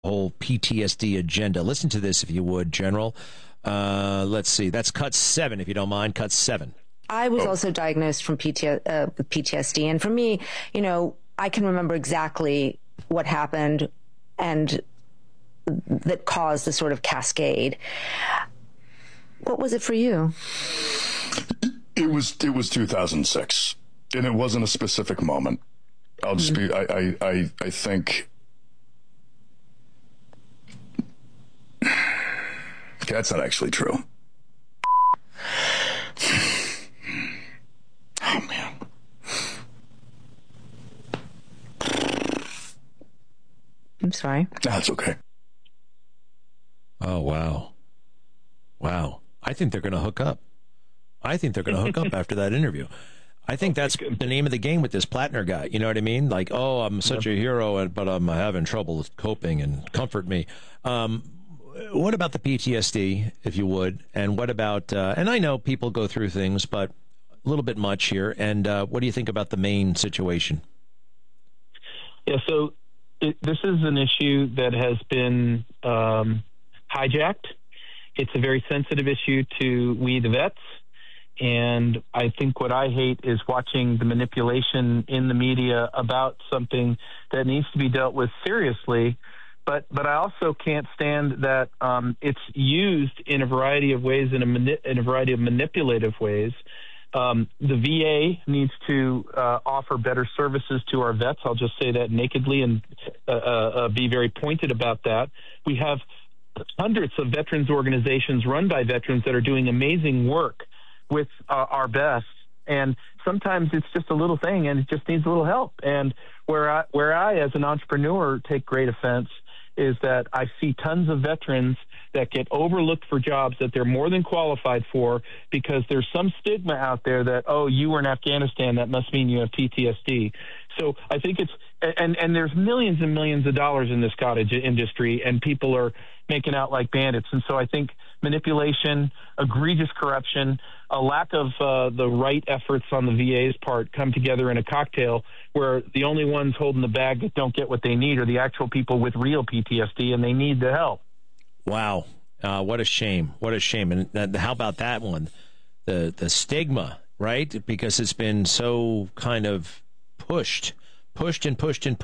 whole PTSD agenda. Listen to this, if you would, General. Let's see. That's cut 7, if you don't mind. Cut 7. I was also diagnosed with PTSD. And for me, I can remember exactly what happened and that caused the sort of cascade. What was it for you? It was 2006, and it wasn't a specific moment. I'll just be, I think that's not actually true. Oh, man. I'm sorry. That's okay. Oh, wow. Wow. I think they're going to hook up. After that interview. I think that's the name of the game with this Plattner guy. You know what I mean? Like, oh, I'm such a hero, but I'm having trouble coping, and comfort me. What about the PTSD, if you would? And what about, and I know people go through things, but a little bit much here. And what do you think about the main situation? Yeah, so this is an issue that has been hijacked. It's a very sensitive issue to we, the vets. And I think what I hate is watching the manipulation in the media about something that needs to be dealt with seriously. But I also can't stand that it's used in a variety of ways, in a variety of manipulative ways. The VA needs to offer better services to our vets. I'll just say that nakedly and be very pointed about that. We have hundreds of veterans organizations run by veterans that are doing amazing work with our best. And sometimes it's just a little thing and it just needs a little help. And where I, as an entrepreneur, take great offense is that I see tons of veterans that get overlooked for jobs that they're more than qualified for because there's some stigma out there that, oh, you were in Afghanistan, that must mean you have PTSD. So I think it's, and there's millions and millions of dollars in this cottage industry, and people are making out like bandits. And so I think manipulation, egregious corruption, a lack of the right efforts on the VA's part come together in a cocktail where the only ones holding the bag that don't get what they need are the actual people with real PTSD, and they need the help. Wow. What a shame. What a shame. And how about that one? The stigma, right? Because it's been so kind of pushed, and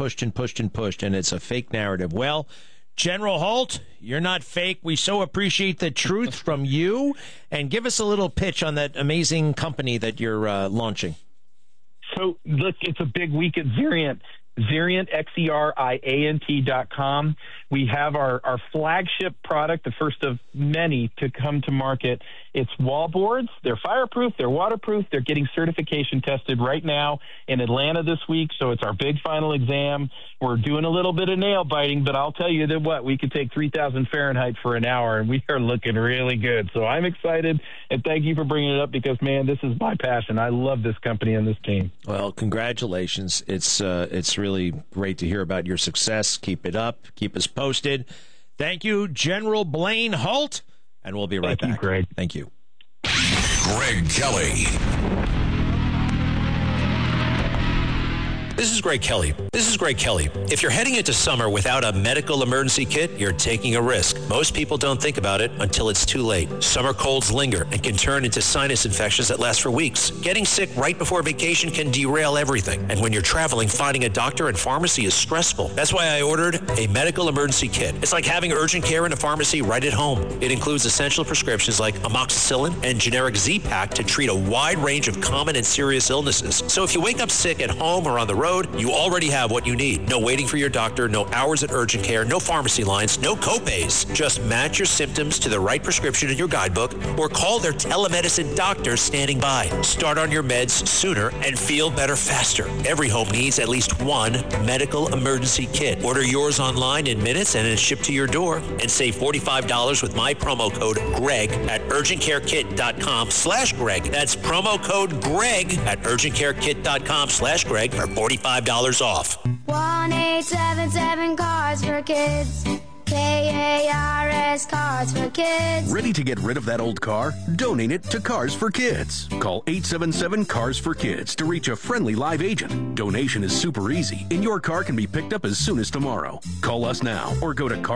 it's a fake narrative. Well, General Holt, you're not fake. We so appreciate the truth from you. And give us a little pitch on that amazing company that you're launching. So, look, it's a big week at Xeriant. Xeriant, Xeriant.com. We have our flagship product, the first of many to come to market. It's wall boards. They're fireproof. They're waterproof. They're getting certification tested right now in Atlanta this week. So it's our big final exam. We're doing a little bit of nail biting, but I'll tell you that we could take 3,000 Fahrenheit for an hour, and we are looking really good. So I'm excited, and thank you for bringing it up because, man, this is my passion. I love this company and this team. Well, congratulations. It's really great to hear about your success. Keep it up. Keep us posted. Thank you, General Blaine Holt, and we'll be right back. Thank you, Greg. Thank you. Greg Kelly. This is Greg Kelly. If you're heading into summer without a medical emergency kit, you're taking a risk. Most people don't think about it until it's too late. Summer colds linger and can turn into sinus infections that last for weeks. Getting sick right before vacation can derail everything. And when you're traveling, finding a doctor and pharmacy is stressful. That's why I ordered a medical emergency kit. It's like having urgent care in a pharmacy right at home. It includes essential prescriptions like amoxicillin and generic Z-Pak to treat a wide range of common and serious illnesses. So if you wake up sick at home or on the road, you already have what you need. No waiting for your doctor, no hours at urgent care, no pharmacy lines, no copays. Just match your symptoms to the right prescription in your guidebook or call their telemedicine doctor standing by. Start on your meds sooner and feel better faster. Every home needs at least one medical emergency kit. Order yours online in minutes and it's shipped to your door. And save $45 with my promo code GREG at urgentcarekit.com/Greg. That's promo code GREG at urgentcarekit.com/Greg for $45 off. 1-877 cars for kids. K-A-R-S, Cars for Kids. Ready to get rid of that old car? Donate it to Cars for Kids. Call 877-CARS-FOR-KIDS to reach a friendly live agent. Donation is super easy, and your car can be picked up as soon as tomorrow. Call us now or go to